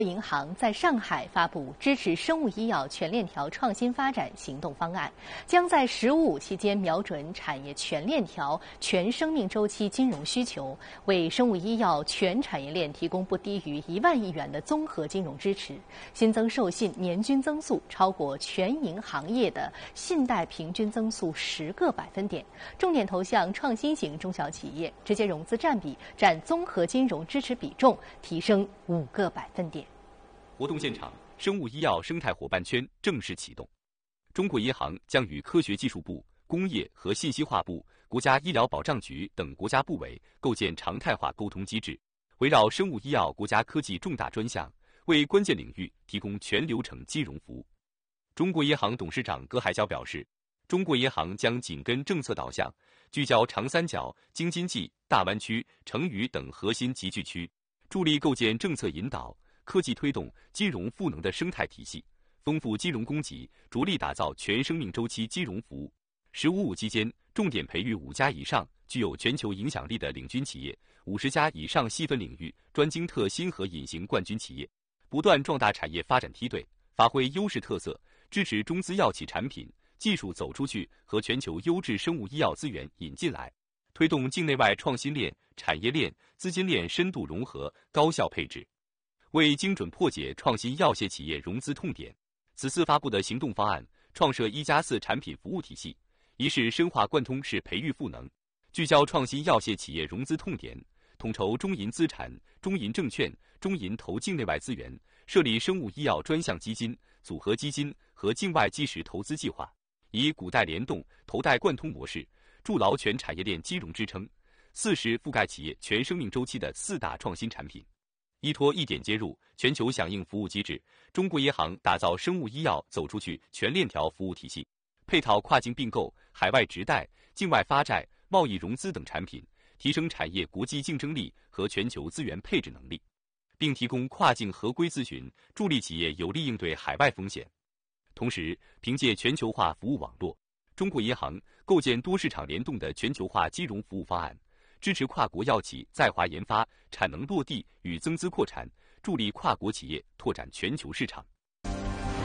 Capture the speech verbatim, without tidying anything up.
银行在上海发布支持生物医药全链条创新发展行动方案，将在“十五五”期间瞄准产业全链条、全生命周期金融需求，为生物医药全产业链提供不低于一万亿元的综合金融支持，新增授信年均增速超过全银行业的信贷平均增速十个百分点，重点投向创新型中小企业，直接融资占比占综合金融支持比重提升五个百分点。 活动现场，生物医药生态伙伴圈正式启动。中国银行将与科学技术部、工业和信息化部、国家医疗保障局等国家部委构建常态化沟通机制，围绕生物医药国家科技重大专项，为关键领域提供全流程金融服务。中国银行董事长葛海交表示，中国银行将紧跟政策导向，聚焦长三角、京津冀、大湾区、成渝等核心集聚区，助力构建政策引导、科技推动金融赋能的生态体系，丰富金融供给，着力打造全生命周期金融服务。十五五期间，重点培育五家以上具有全球影响力的领军企业，五十家以上细分领域专精特新和隐形冠军企业，不断壮大产业发展梯队，发挥优势特色，支持中资药企产品、技术走出去和全球优质生物医药资源引进来，推动境内外创新链、产业链、资金链深度融合、高效配置。为精准破解创新药械企业融资痛点，此次发布的行动方案创设一加四产品服务体系，一是深化贯通式培育赋能，聚焦创新药械企业融资痛点，统筹中银资产、中银证券、中银投境内外资源，设立生物医药专项基金、组合基金和境外基石投资计划，以股贷联动、投贷贯通模式，筑牢全产业链金融支撑。四是覆盖企业全生命周期的四大创新产品。依托一点接入、全球响应服务机制，中国银行打造生物医药走出去全链条服务体系，配套跨境并购、海外直贷、境外发债、贸易融资等产品，提升产业国际竞争力和全球资源配置能力，并提供跨境合规咨询，助力企业有力应对海外风险。同时，凭借全球化服务网络，中国银行构建多市场联动的全球化金融服务方案，支持跨国药企在华研发、产能落地与增资扩产，助力跨国企业拓展全球市场。